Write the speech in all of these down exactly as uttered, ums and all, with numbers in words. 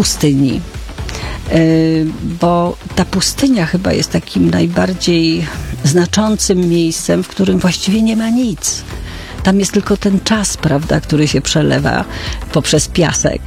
pustyni. Bo ta pustynia chyba jest takim najbardziej znaczącym miejscem, w którym właściwie nie ma nic. Tam jest tylko ten czas, prawda, który się przelewa poprzez piasek.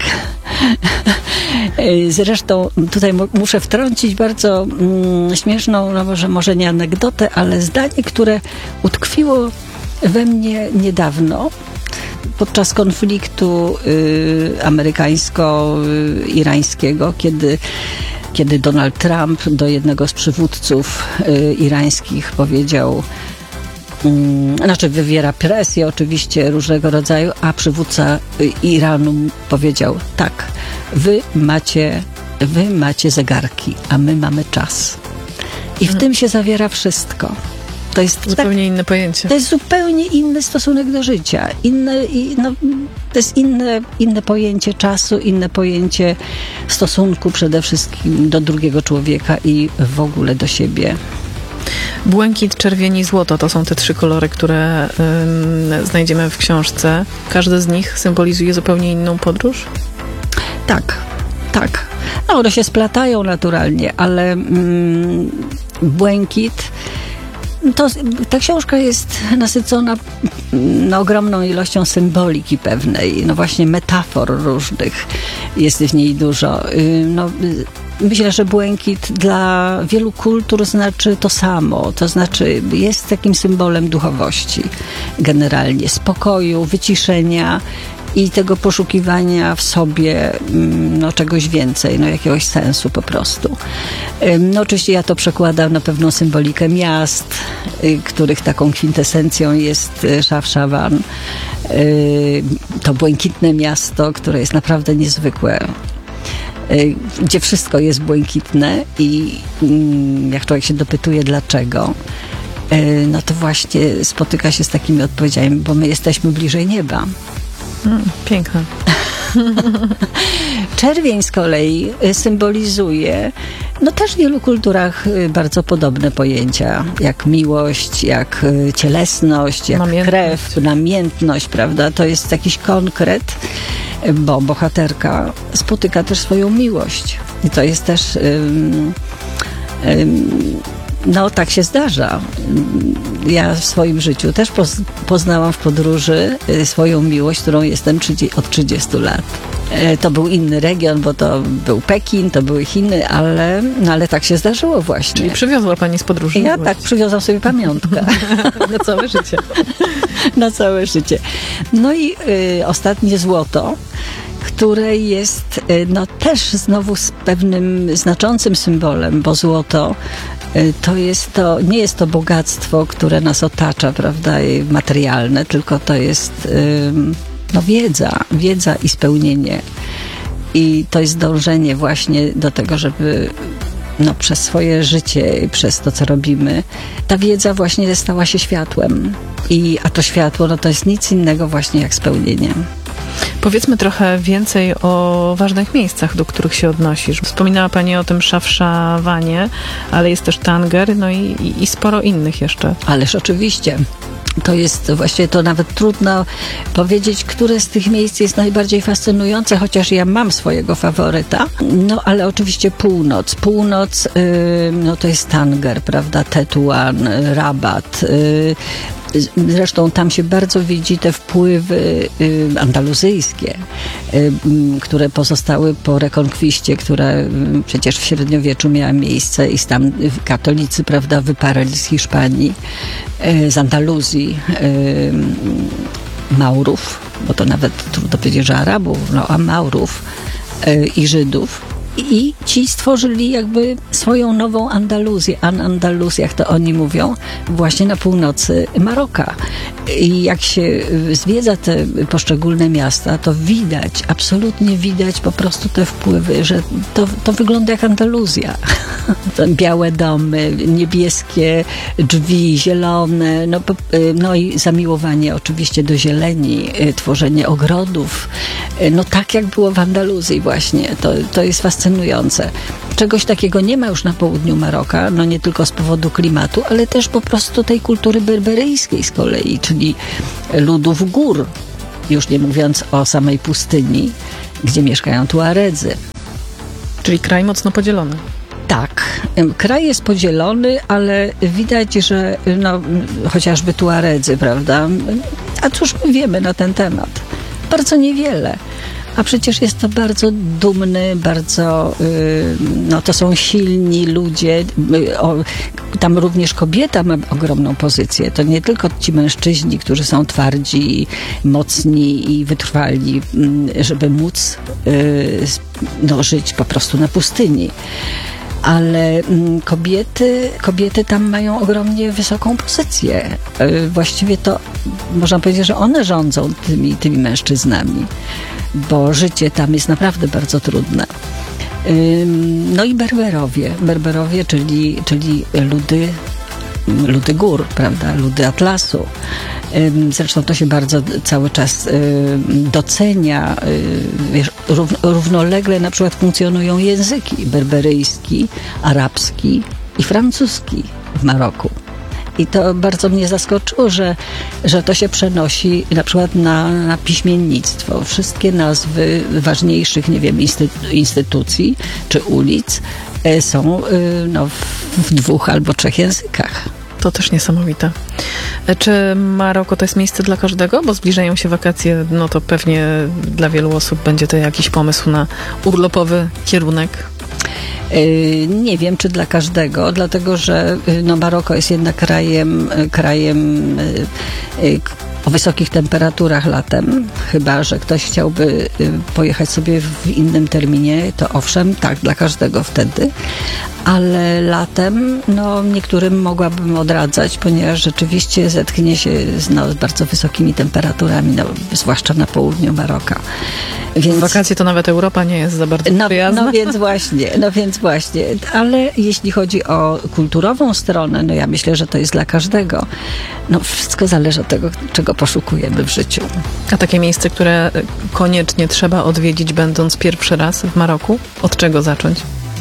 Zresztą tutaj muszę wtrącić bardzo mm, śmieszną, no może, może nie anegdotę, ale zdanie, które utkwiło we mnie niedawno podczas konfliktu y, amerykańsko-irańskiego, kiedy kiedy Donald Trump do jednego z przywódców y, irańskich powiedział, y, znaczy wywiera presję oczywiście różnego rodzaju, a przywódca y, Iranu powiedział, tak, wy macie, wy macie zegarki, a my mamy czas. I w hmm. tym się zawiera wszystko. To jest zupełnie tak, inne pojęcie. To jest zupełnie inny stosunek do życia. Inne, i, no, to jest inne, inne pojęcie czasu, inne pojęcie stosunku przede wszystkim do drugiego człowieka i w ogóle do siebie. Błękit, czerwień i złoto to są te trzy kolory, które ym, znajdziemy w książce. Każdy z nich symbolizuje zupełnie inną podróż? Tak, tak. No, one się splatają naturalnie, ale mm, błękit To, ta książka jest nasycona no, ogromną ilością symboliki pewnej, no właśnie metafor różnych jest w niej dużo. No, myślę, że błękit dla wielu kultur znaczy to samo, to znaczy jest takim symbolem duchowości generalnie, spokoju, wyciszenia i tego poszukiwania w sobie no, czegoś więcej, no, jakiegoś sensu po prostu. No, oczywiście ja to przekładam na pewną symbolikę miast, których taką kwintesencją jest Szafszawan. To błękitne miasto, które jest naprawdę niezwykłe, gdzie wszystko jest błękitne i jak człowiek się dopytuje dlaczego, no to właśnie spotyka się z takimi odpowiedziami, bo my jesteśmy bliżej nieba. Mm, piękne. Czerwień z kolei symbolizuje no też w wielu kulturach bardzo podobne pojęcia, jak miłość, jak cielesność, jak namiętność. Krew, namiętność, prawda? To jest jakiś konkret, bo bohaterka spotyka też swoją miłość. I to jest też um, um, no tak się zdarza. Ja w swoim życiu też poznałam w podróży swoją miłość, którą jestem od trzydziestu lat. To był inny region, bo to był Pekin, to były Chiny, ale, no ale tak się zdarzyło właśnie. Czyli przywiozła pani z podróży? Ja tak, przywiozłam sobie pamiątkę. Na całe życie. Na całe życie. No i y, ostatnie złoto, które jest no też znowu z pewnym znaczącym symbolem, bo złoto to jest to, nie jest to bogactwo, które nas otacza, prawda, materialne, tylko to jest no, wiedza, wiedza i spełnienie. I to jest dążenie właśnie do tego, żeby no, przez swoje życie, przez to, co robimy, ta wiedza właśnie stała się światłem. I, a to światło, no to jest nic innego właśnie jak spełnienie. Powiedzmy trochę więcej o ważnych miejscach, do których się odnosisz. Wspominała pani o tym Szafszawanie, ale jest też Tanger, no i, i, i sporo innych jeszcze. Ależ oczywiście. To jest właściwie to nawet trudno powiedzieć, które z tych miejsc jest najbardziej fascynujące, chociaż ja mam swojego faworyta. No ale oczywiście północ. Północ yy, no to jest Tanger, prawda? Tetuan, Rabat. Yy, Zresztą tam się bardzo widzi te wpływy y, andaluzyjskie, y, które pozostały po rekonkwiście, która y, przecież w średniowieczu miała miejsce i tam katolicy, prawda, wyparli z Hiszpanii, y, z Andaluzji, y, Maurów, bo to nawet trudno powiedzieć, że Arabów, no a Maurów y, i Żydów. I ci stworzyli jakby swoją nową Andaluzję, An-Andalus, jak to oni mówią, właśnie na północy Maroka. I jak się zwiedza te poszczególne miasta, to widać, absolutnie widać po prostu te wpływy, że to, to wygląda jak Andaluzja. Białe domy, niebieskie drzwi, zielone, no, no i zamiłowanie oczywiście do zieleni, tworzenie ogrodów, no tak jak było w Andaluzji właśnie. To, to jest fascynujące. Czegoś takiego nie ma już na południu Maroka, no nie tylko z powodu klimatu, ale też po prostu tej kultury berberyjskiej z kolei, czyli ludów gór, już nie mówiąc o samej pustyni, gdzie mieszkają Tuaredzy. Czyli kraj mocno podzielony. Tak, kraj jest podzielony, ale widać, że no, chociażby Tuaredzy, prawda? A cóż my wiemy na ten temat? Bardzo niewiele. A przecież jest to bardzo dumny, bardzo, no to są silni ludzie. Tam również kobieta ma ogromną pozycję. To nie tylko ci mężczyźni, którzy są twardzi, mocni i wytrwali, żeby móc no, żyć po prostu na pustyni. Ale kobiety, kobiety tam mają ogromnie wysoką pozycję. Właściwie to można powiedzieć, że one rządzą tymi, tymi mężczyznami, bo życie tam jest naprawdę bardzo trudne. No i Berberowie, Berberowie, czyli, czyli ludy, ludy gór, prawda, ludy Atlasu. Zresztą to się bardzo cały czas docenia. Wiesz, równolegle na przykład funkcjonują języki berberyjski, arabski i francuski w Maroku. I to bardzo mnie zaskoczyło, że, że to się przenosi na przykład na, na piśmiennictwo. Wszystkie nazwy ważniejszych, nie wiem, instytu- instytucji czy ulic są no, w dwóch albo trzech językach. To też niesamowite. Czy Maroko to jest miejsce dla każdego? Bo zbliżają się wakacje, no to pewnie dla wielu osób będzie to jakiś pomysł na urlopowy kierunek. Nie wiem, czy dla każdego, dlatego że no, Maroko jest jednak krajem, krajem o wysokich temperaturach latem. Chyba że ktoś chciałby pojechać sobie w innym terminie, to owszem, tak, dla każdego wtedy. Ale latem, no niektórym mogłabym odradzać, ponieważ rzeczywiście zetknie się z, no, z bardzo wysokimi temperaturami, no, zwłaszcza na południu Maroka. Więc, w wakacje to nawet Europa nie jest za bardzo no, przyjazna. no więc właśnie, no więc właśnie. Ale jeśli chodzi o kulturową stronę, no ja myślę, że to jest dla każdego. No wszystko zależy od tego, czego poszukujemy w życiu. A takie miejsce, które koniecznie trzeba odwiedzić, będąc pierwszy raz w Maroku? Od czego zacząć?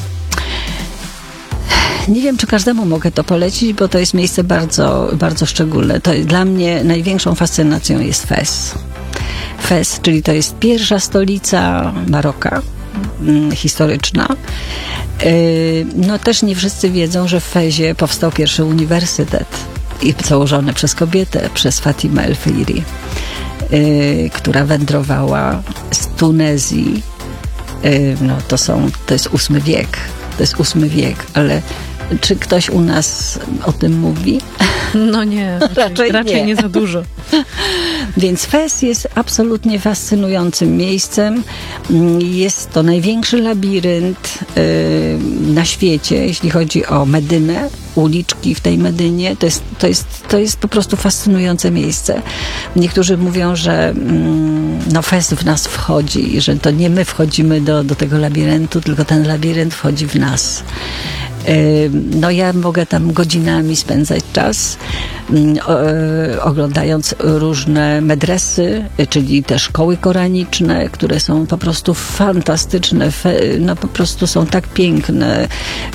Nie wiem, czy każdemu mogę to polecić, bo to jest miejsce bardzo, bardzo szczególne. To dla mnie największą fascynacją jest Fez. Fez, czyli to jest pierwsza stolica Maroka, mm, historyczna. Yy, no też nie wszyscy wiedzą, że w Fezie powstał pierwszy uniwersytet i założony przez kobietę, przez Fatimę El Fihri, yy, która wędrowała z Tunezji. Yy, no to są, to jest ósmy wiek. To jest ósmy wiek, ale czy ktoś u nas o tym mówi? No nie, raczej, raczej nie. nie za dużo. Więc Fez jest absolutnie fascynującym miejscem. Jest to największy labirynt yy, na świecie, jeśli chodzi o Medynę, uliczki w tej Medynie. To jest, to jest, to jest po prostu fascynujące miejsce. Niektórzy mówią, że mm, no Fez w nas wchodzi, że to nie my wchodzimy do, do tego labiryntu, tylko ten labirynt wchodzi w nas. No ja mogę tam godzinami spędzać czas, oglądając różne medresy, czyli te szkoły koraniczne, które są po prostu fantastyczne, no po prostu są tak piękne,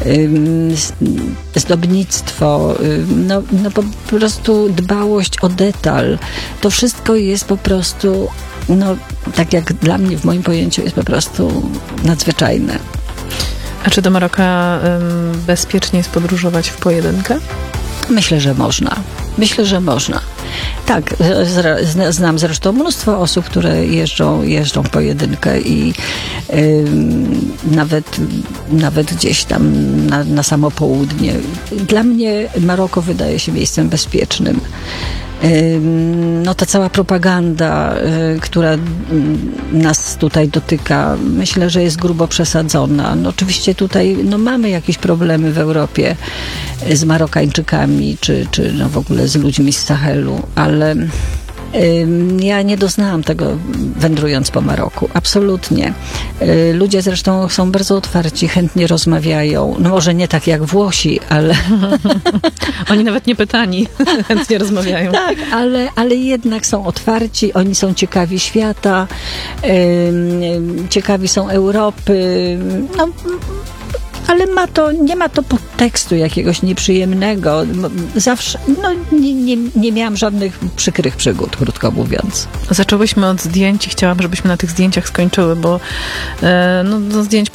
zdobnictwo, no, no po prostu dbałość o detal. To wszystko jest po prostu, no tak jak dla mnie w moim pojęciu jest po prostu nadzwyczajne. A czy do Maroka um, bezpiecznie jest podróżować w pojedynkę? Myślę, że można. Myślę, że można. Tak, znam zresztą mnóstwo osób, które jeżdżą, jeżdżą w pojedynkę i yy, nawet, nawet gdzieś tam na, na samo południe. Dla mnie Maroko wydaje się miejscem bezpiecznym. No ta cała propaganda, która nas tutaj dotyka, myślę, że jest grubo przesadzona. No oczywiście tutaj no mamy jakieś problemy w Europie z Marokańczykami, czy, czy no w ogóle z ludźmi z Sahelu, ale ja nie doznałam tego wędrując po Maroku. Absolutnie. Ludzie zresztą są bardzo otwarci, chętnie rozmawiają. No może nie tak jak Włosi, ale... Oni nawet nie pytani, chętnie rozmawiają. Tak, ale, ale jednak są otwarci, oni są ciekawi świata, ciekawi są Europy. No, ale ma to, nie ma to podtekstu jakiegoś nieprzyjemnego. Zawsze, no nie, nie, nie miałam żadnych przykrych przygód, krótko mówiąc. Zaczęłyśmy od zdjęć i chciałam, żebyśmy na tych zdjęciach skończyły, bo e, no, do zdjęć